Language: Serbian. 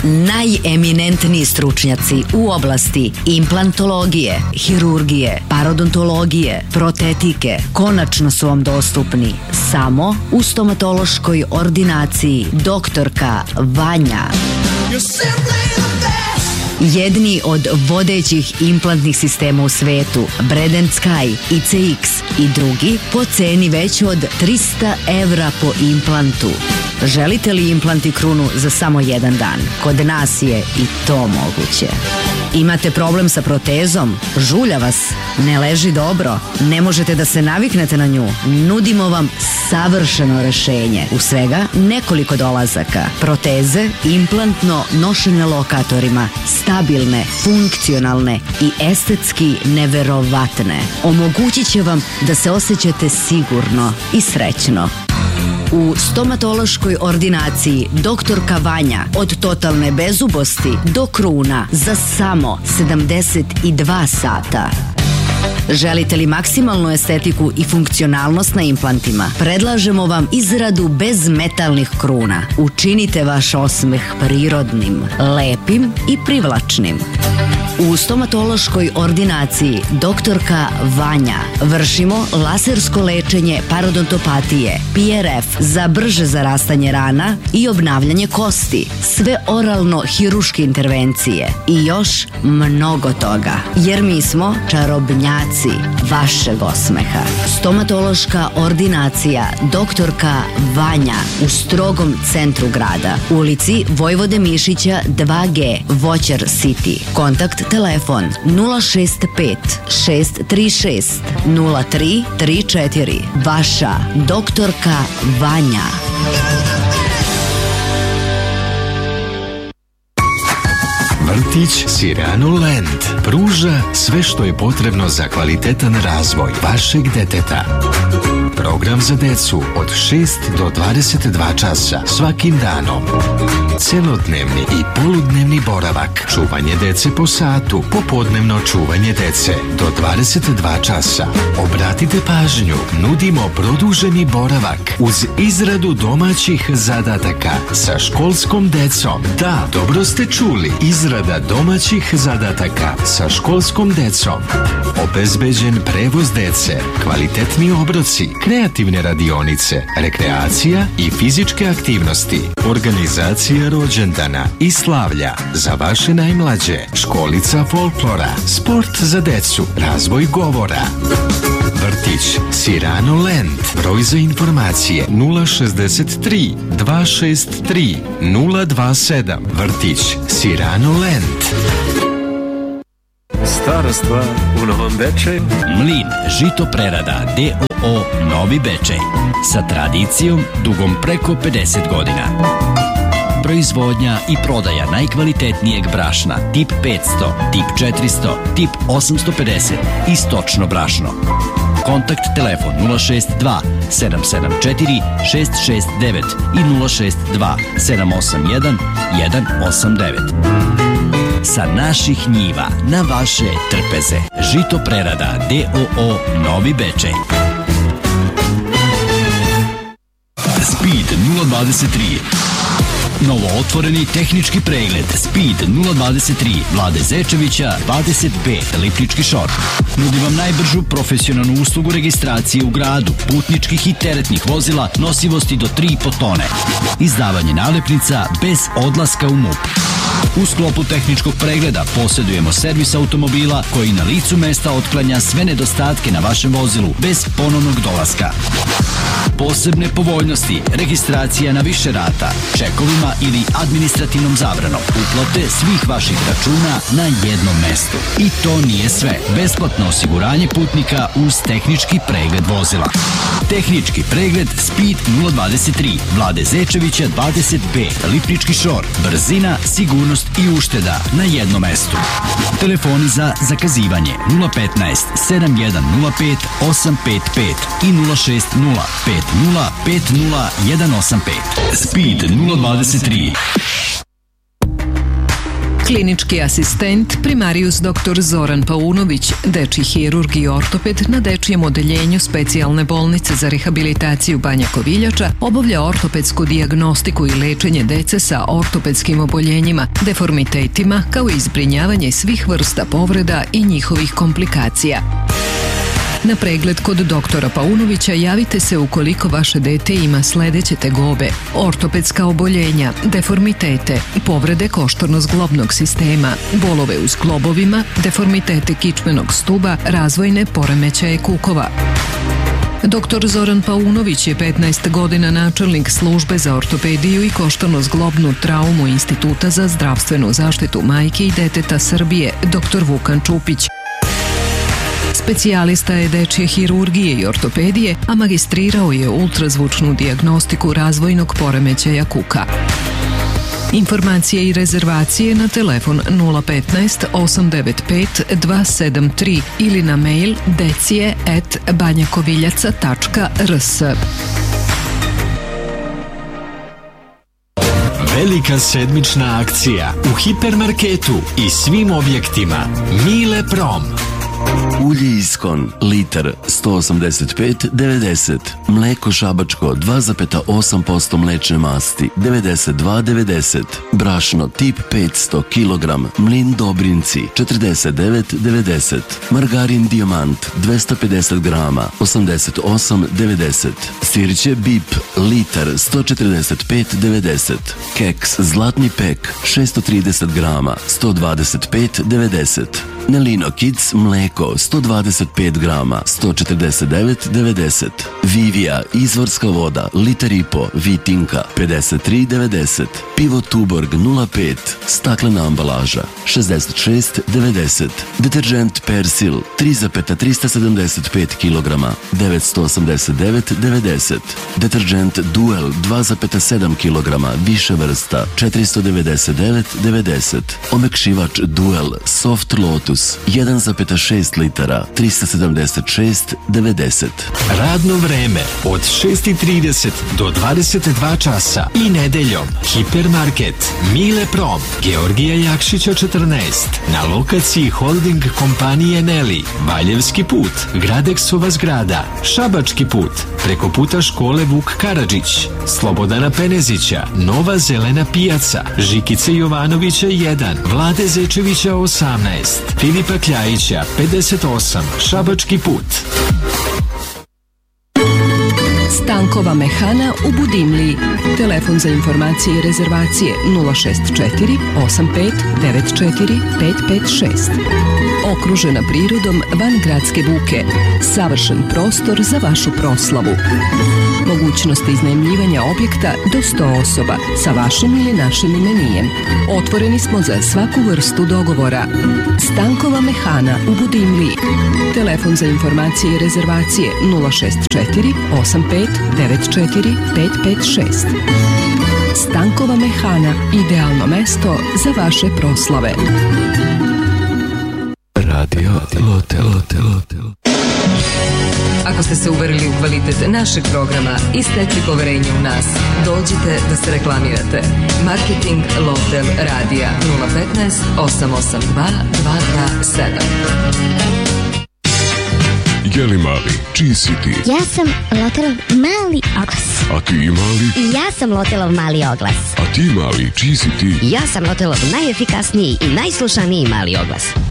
Najeminentniji stručnjaci u oblasti implantologije, hirurgije, parodontologije, protetike konačno su vam dostupni samo u stomatološkoj ordinaciji doktorka Vanja. Jedni od vodećih implantnih sistema u svetu, Bread & Sky, ICX i drugi po ceni već od 300 € po implantu. Želite li implant i krunu za samo jedan dan? Kod nas je i to moguće. Imate problem sa protezom? Žulja vas? Ne leži dobro? Ne možete da se naviknete na nju? Nudimo vam savršeno rešenje u svega nekoliko dolazaka. Proteze implantno nošene lokatorima, stabilne, funkcionalne i estetski neverovatne. Omogućit će vam da se osjećate sigurno i srećno. U stomatološkoj ordinaciji doktorka Vanja od totalne bezubosti do kruna za samo 72 sata. Želite li maksimalnu estetiku i funkcionalnost na implantima? Predlažemo vam izradu bez metalnih kruna. Učinite vaš osmeh prirodnim, lepim i privlačnim. U stomatološkoj ordinaciji doktorka Vanja vršimo lasersko lečenje parodontopatije, PRF za brže zarastanje rana i obnavljanje kosti, sve oralno-hiruške intervencije i još mnogo toga, jer mi smo čarobnjaci vašeg osmeha. Stomatološka ordinacija doktorka Vanja u strogom centru grada, ulici Vojvode Mišića 2G, Voćar City. Kontakt telefon 065 636 0334. Vaša doktorka Vanja. Vrtić Sirano Land pruža sve što je potrebno za kvalitetan razvoj vašeg deteta. Program za decu od 6 do 22 časa svakim danom. Celodnevni i poludnevni boravak, čuvanje dece po satu, popodnevno čuvanje dece do 22 časa. Obratite pažnju, nudimo produženi boravak uz izradu domaćih zadataka sa školskom decom. Da, dobro ste čuli, izrada domaćih zadataka sa školskom decom. Obezbeđen prevoz dece, kvalitetni obroci, kreativne radionice, rekreacija i fizičke aktivnosti, organizacija rođendana i slavlja za vaše najmlađe, školica folklora, sport za decu, razvoj govora. Vrtić Sirano Land. Broj za informacije 063 263 027. Vrtić Sirano Land. Stara stvar u Novom Bečeju. Mlin žito prerada D.O.O. Novi Bečej. Sa tradicijom dugom preko 50 godina. Proizvodnja i prodaja najkvalitetnijeg brašna tip 500, tip 400, tip 850 i stočno brašno. Kontakt telefon 062 774 669 i 062 781 189. Sa naših njiva na vaše trpeze. Žito prerada D.O.O. Novi Bečej. Speed 023. Novo otvoreni tehnički pregled Speed 023 Vlade Zečevića 20B Liplički šor. Nudi vam najbržu profesionalnu uslugu registracije u gradu, putničkih i teretnih vozila nosivosti do 3,5 tone. Izdavanje nalepnica bez odlaska u MUP. U sklopu tehničkog pregleda posjedujemo servis automobila koji na licu mesta otklanja sve nedostatke na vašem vozilu bez ponovnog dolaska. Posebne povoljnosti, registracija na više rata, čekovima ili administrativnom zabranom, uplate svih vaših računa na jednom mestu. I to nije sve. Besplatno osiguranje putnika uz tehnički pregled vozila. Tehnički pregled Speed 023 Vlade Zečevića 20B Liplički šor. Brzina, sigurnost i ušteda na jednom mestu. Telefoni za zakazivanje 015 7105 855 i 060 50 50 185. Speed 023. Klinički asistent primarius dr. Zoran Paunović, dečji hirurg i ortoped na dečijem odeljenju specijalne bolnice za rehabilitaciju Banja Koviljača, obavlja ortopedsku dijagnostiku i lečenje dece sa ortopedskim oboljenjima, deformitetima, kao i zbrinjavanje svih vrsta povreda i njihovih komplikacija. Na pregled kod doktora Paunovića javite se ukoliko vaše dete ima sledeće tegobe: ortopedska oboljenja, deformitete, povrede koštorno-zglobnog sistema, bolove u zglobovima, deformitete kičmenog stuba, razvojne poremećaje kukova. Dr. Zoran Paunović je 15 godina načelnik službe za ortopediju i koštorno-zglobnu traumu Instituta za zdravstvenu zaštitu majke i deteta Srbije, dr. Vukan Čupić. Specijalista je dečje hirurgije i ortopedije, a magistrirao je ultrazvučnu dijagnostiku razvojnog poremećaja kuka. Informacije i rezervacije na telefon 015 895 273 ili na mail decije@banjakoviljaca.rs. Velika sedmična akcija u hipermarketu i svim objektima. Mile Prom. Ulje Iskon, litar 185,90. Mleko šabačko 2,8% mlečne masti 92,90. Brašno tip 500 kg, mlin Dobrinci 49,90. Margarin Dijamant 250 grama 88,90. Sirće Bip, litar 145,90. Keks Zlatni pek 630 grama 125,90. Nelino Kids mleko 125 grama 149,90. Vivija izvorska voda litar i po Vitinka 53,90. Pivo Tuborg 0,5 staklena ambalaža 66,90. Deterđent Persil 3,375 kg 989,90. Deterđent Duel 2,7 kg više vrsta 499,90. Omekšivač Duel Soft Lotus 1,6 litara 376,90. Radno vreme od 6:30 do 22 časa i nedeljom. Hipermarket Mile Prom, Georgija Jakšića 14, na lokaciji holding kompanije Neli, Valjevski put, Gradeksova zgrada, Šabački put, preko puta škole Vuk Karadžić, Slobodana Penezića, Nova zelena pijaca, Žikice Jovanovića 1, Vlade Zečevića 18, Filipa Kljajića 58, Šabački put. Stankova mehana u Budimliji. Telefon za informacije i rezervacije 064 85 94 556. Okružena prirodom van gradske buke. Savršen prostor za vašu proslavu. Mogućnost iznajmljivanja objekta do 100 osoba sa vašim ili našim imenijem. Otvoreni smo za svaku vrstu dogovora. Stankova mehana u Budimliji. Telefon za informacije i rezervacije 064 85 94 556. Stankova mehana, idealno mesto za vaše proslave. Radio Lotel. Ako ste se uverili u kvalitet našeg programa i stekli poverenje u nas, dođite da se reklamirate. Marketing Lotel Radija 015 882 227. Jeli mali, čiji si ti? Ja sam Lotelov mali oglas. A ti mali? I ja sam Lotelov mali oglas. A ti mali, čiji si ti? Ja sam Lotelov najefikasniji i najslušaniji mali oglas.